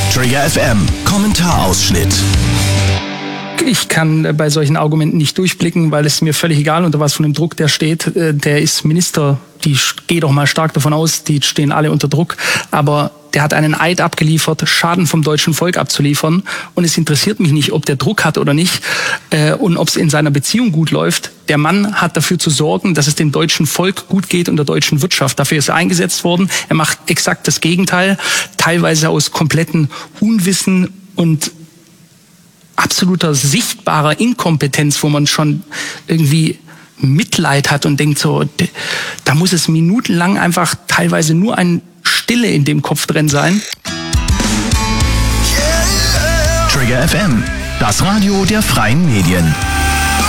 Trigger FM Kommentarausschnitt. Ich kann bei solchen Argumenten nicht durchblicken, weil es mir völlig egal, unter was von dem Druck der steht. Der ist Minister, die gehe doch mal stark davon aus, die stehen alle unter Druck. Aber der hat einen Eid abgeliefert, Schaden vom deutschen Volk abzuliefern. Und es interessiert mich nicht, ob der Druck hat oder nicht und ob es in seiner Beziehung gut läuft. Der Mann hat dafür zu sorgen, dass es dem deutschen Volk gut geht und der deutschen Wirtschaft. Dafür ist er eingesetzt worden. Er macht exakt das Gegenteil, teilweise aus komplettem Unwissen und absoluter sichtbarer Inkompetenz, wo man schon irgendwie Mitleid hat und denkt so, da muss es minutenlang einfach teilweise nur eine Stille in dem Kopf drin sein. Trigger FM, das Radio der freien Medien.